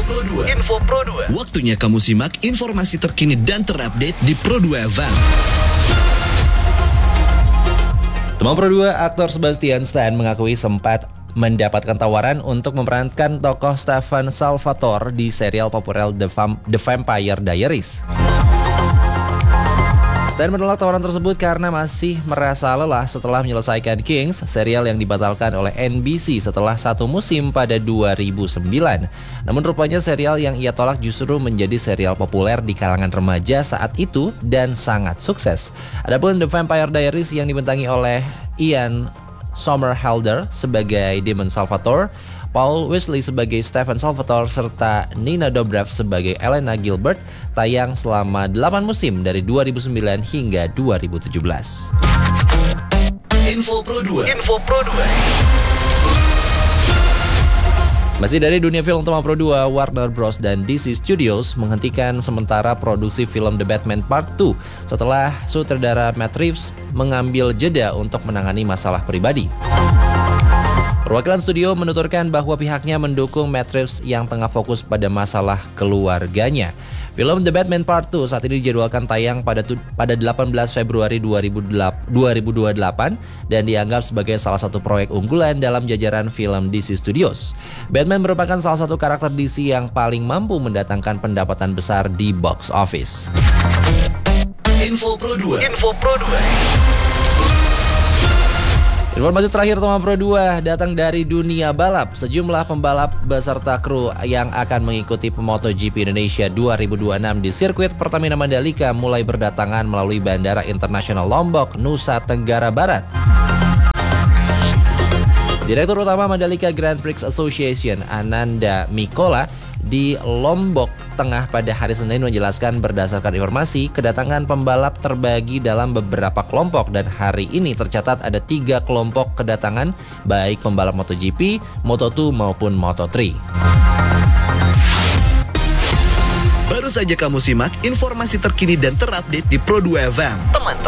Info Pro 2. Waktunya kamu simak informasi terkini dan terupdate di Pro 2 FM. Teman Pro 2, aktor Sebastian Stan mengakui sempat mendapatkan tawaran untuk memerankan tokoh Stefan Salvatore di serial populer The Vampire Diaries. Stan menolak tawaran tersebut karena masih merasa lelah setelah menyelesaikan Kings, serial yang dibatalkan oleh NBC setelah satu musim pada 2009. Namun rupanya serial yang ia tolak justru menjadi serial populer di kalangan remaja saat itu dan sangat sukses. Adapun The Vampire Diaries yang dibintangi oleh Ian Somerhalder sebagai Demon Salvatore, Paul Wesley sebagai Stefan Salvatore, serta Nina Dobrev sebagai Elena Gilbert tayang selama 8 musim dari 2009 hingga 2017. Info Pro 2. Masih dari dunia film Teman Pro 2, Warner Bros dan DC Studios menghentikan sementara produksi film The Batman Part 2 setelah sutradara Matt Reeves mengambil jeda untuk menangani masalah pribadi. Perwakilan studio menuturkan bahwa pihaknya mendukung Matt Reeves yang tengah fokus pada masalah keluarganya. Film The Batman Part 2 saat ini dijadwalkan tayang pada 18 Februari 2028 dan dianggap sebagai salah satu proyek unggulan dalam jajaran film DC Studios. Batman merupakan salah satu karakter DC yang paling mampu mendatangkan pendapatan besar di box office. Info Pro 2. Informasi terakhir Teman Pro 2 datang dari dunia balap. Sejumlah pembalap beserta kru yang akan mengikuti MotoGP Indonesia 2026 di sirkuit Pertamina Mandalika mulai berdatangan melalui Bandara Internasional Lombok, Nusa Tenggara Barat. Direktur Utama Mandalika Grand Prix Association, Ananda Mikola, di Lombok Tengah pada hari Senin menjelaskan berdasarkan informasi, kedatangan pembalap terbagi dalam beberapa kelompok dan hari ini tercatat ada 3 kelompok kedatangan, baik pembalap MotoGP, Moto2 maupun Moto3. Baru saja kamu simak informasi terkini dan terupdate di Pro 2 FM. Teman